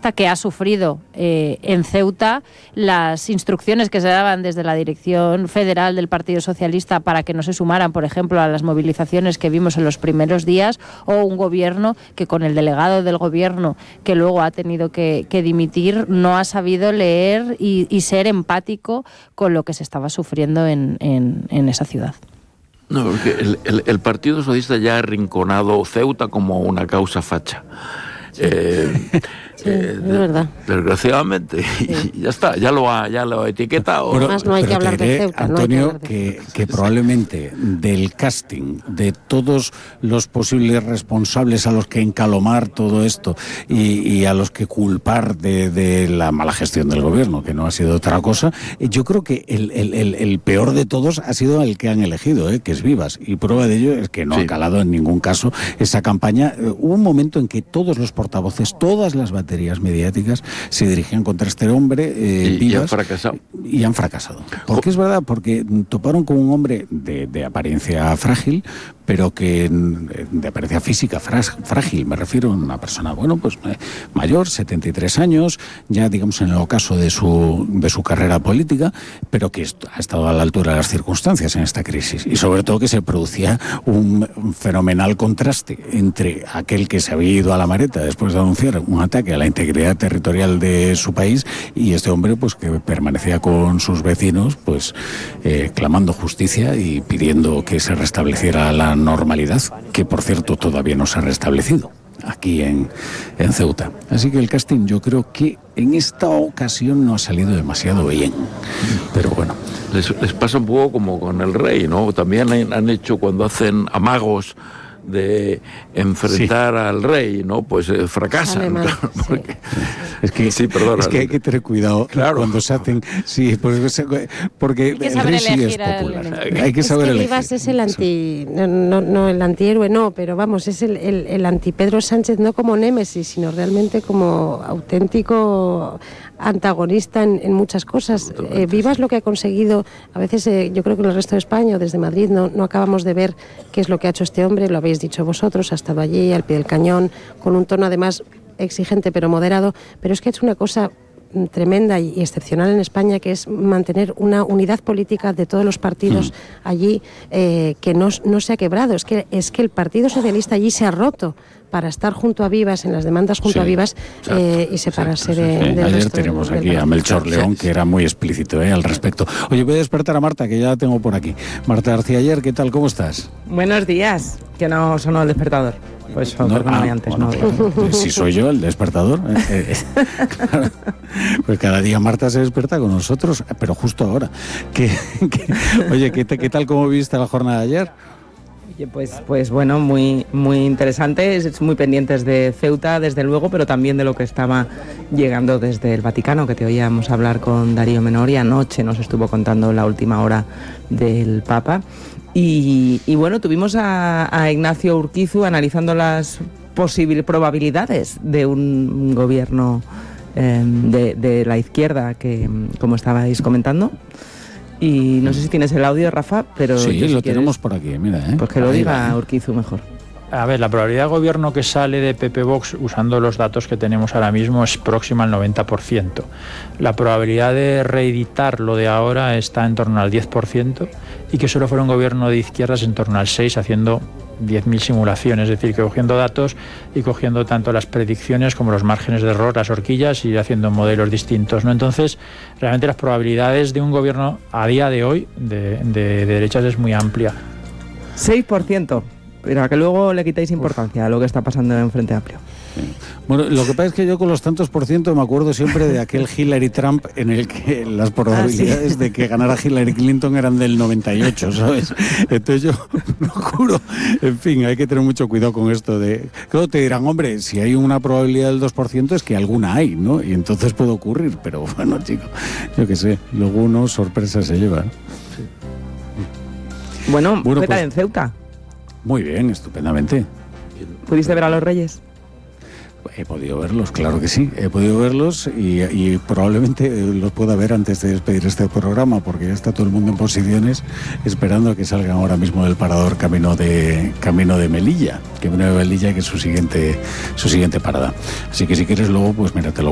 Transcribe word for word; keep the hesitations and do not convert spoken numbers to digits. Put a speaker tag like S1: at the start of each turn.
S1: Socialista, que ha sufrido eh, en Ceuta las instrucciones que se daban desde la dirección federal del Partido Socialista para que no se sumaran, por ejemplo, a las movilizaciones que vimos en los primeros días, o un gobierno que con el delegado del gobierno, que luego ha tenido que, que dimitir, no ha sabido leer y, y ser empático con lo que se estaba sufriendo en, en, en esa ciudad.
S2: No, porque el, el, el Partido Socialista ya ha arrinconado Ceuta como una causa facha. Sí. Eh,
S1: sí, eh, es verdad.
S2: Desgraciadamente, sí. Y ya está, ya lo ha, ya lo ha etiquetado.
S3: Pero, Más no hay que hablar de Ceuta, Antonio, no hay que, que, de que probablemente del casting de todos los posibles responsables a los que encalomar todo esto y, y a los que culpar de, de la mala gestión del gobierno, que no ha sido otra cosa, yo creo que el, el, el, el peor de todos ha sido el que han elegido, ¿eh? Que es Vivas, y prueba de ello es que no sí. ha calado en ningún caso esa campaña. Hubo un momento en que todos los portavoces, todas las baterías mediáticas se dirigían contra este hombre, eh,
S2: y,
S3: Vivas,
S2: y han fracasado.
S3: Y han fracasado. Porque es verdad, porque toparon con un hombre de, de apariencia frágil, pero que de apariencia física frágil, me refiero a una persona, bueno, pues mayor, setenta y tres años, ya digamos en el ocaso de su, de su carrera política, pero que ha estado a la altura de las circunstancias en esta crisis. Y sobre todo que se producía un, un fenomenal contraste entre aquel que se había ido a la mareta después de anunciar un ataque a la integridad territorial de su país, y este hombre pues que permanecía con sus vecinos pues eh, clamando justicia y pidiendo que se restableciera la normalidad, que por cierto todavía no se ha restablecido aquí en, en Ceuta. Así que el casting yo creo que en esta ocasión no ha salido demasiado bien, pero bueno.
S2: Les, les pasa un poco como con el rey, ¿no? También han, han hecho cuando hacen amagos de enfrentar sí. al rey, ¿no? Pues eh, fracasan.
S3: Mal,
S2: claro, porque...
S3: sí. Es que, sí, perdona, es que hay que tener cuidado claro. cuando se hacen, sí, pues, porque el rey sí es popular. Hay que
S4: es
S3: saber
S4: que
S3: elegir.
S4: Vivas es el anti, no, no, no el antihéroe, no, pero vamos, es el, el, el anti Pedro Sánchez, no como némesis, sino realmente como auténtico antagonista en, en muchas cosas. Eh, Vivas lo que ha conseguido, a veces eh, yo creo que en el resto de España o desde Madrid no, no acabamos de ver qué es lo que ha hecho este hombre, lo habéis dicho vosotros, ha estado allí al pie del cañón, con un tono además exigente pero moderado, pero es que ha hecho una cosa tremenda y excepcional en España, que es mantener una unidad política de todos los partidos mm. allí, eh, que no, no se ha quebrado. Es que, es que el Partido Socialista allí se ha roto para estar junto a Vivas, en las demandas junto sí, a Vivas, eh, y separarse sí, de,
S3: sí.
S4: del
S3: Ayer
S4: resto
S3: tenemos
S4: del,
S3: aquí
S4: del
S3: a Melchor León, que era muy explícito eh, al respecto. Oye, voy a despertar a Marta, que ya la tengo por aquí. Marta García Aller, ¿qué tal? ¿Cómo estás?
S5: Buenos días, que no sonó el despertador. Pues no,
S3: ah,
S5: antes,
S3: bueno,
S5: no.
S3: Claro. Si soy yo el despertador. Eh, eh, claro. Pues cada día Marta se despierta con nosotros, pero justo ahora. ¿Qué, qué, oye, ¿qué, ¿qué tal? ¿Cómo viste la jornada de ayer?
S5: Pues, pues bueno, muy, muy interesante, es muy pendientes de Ceuta, desde luego, pero también de lo que estaba llegando desde el Vaticano, que te oíamos hablar con Darío Menor, y anoche nos estuvo contando la última hora del Papa. Y, y bueno, tuvimos a, a Ignacio Urquizu analizando las posibles probabilidades de un gobierno eh, de, de la izquierda, que como estabais comentando. Y no sé si tienes el audio, Rafa, pero...
S3: Sí,
S5: yo, si
S3: lo
S5: quieres,
S3: tenemos por aquí, mira. ¿eh?
S5: Pues que lo
S3: Ahí
S5: diga
S3: va.
S5: Urquizu mejor.
S6: A ver, la probabilidad de gobierno que sale de P P Vox, usando los datos que tenemos ahora mismo, es próxima al noventa por ciento. La probabilidad de reeditar lo de ahora está en torno al diez por ciento, y que solo fuera un gobierno de izquierdas en torno al seis por ciento, haciendo diez mil simulaciones, es decir, que cogiendo datos y cogiendo tanto las predicciones como los márgenes de error, las horquillas, y haciendo modelos distintos, ¿no? Entonces, realmente las probabilidades de un gobierno a día de hoy de, de, de derechas es muy amplia.
S5: seis por ciento. Pero a que luego le quitáis importancia a lo que está pasando en Frente Amplio.
S3: Bueno, lo que pasa es que yo con los tantos por ciento me acuerdo siempre de aquel Hillary Trump en el que las probabilidades ah, ¿sí? de que ganara Hillary Clinton eran del noventa y ocho, ¿sabes? Entonces yo lo juro, en fin, hay que tener mucho cuidado con esto de... Claro, te dirán, hombre, si hay una probabilidad del dos por ciento es que alguna hay, ¿no? Y entonces puede ocurrir, pero bueno, chico, yo qué sé, luego uno sorpresas se lleva, ¿no?
S5: Sí. Bueno,
S3: bueno,
S5: ¿qué tal
S3: pues,
S5: en Ceuta?
S3: Muy bien, estupendamente.
S5: ¿Pudiste ver a los Reyes?
S3: He podido verlos, claro que sí, he podido verlos y, y probablemente los pueda ver antes de despedir este programa, porque ya está todo el mundo en posiciones esperando a que salgan ahora mismo del parador camino de camino de Melilla, camino de Melilla, que es su siguiente su siguiente parada. Así que si quieres luego, pues mira, te lo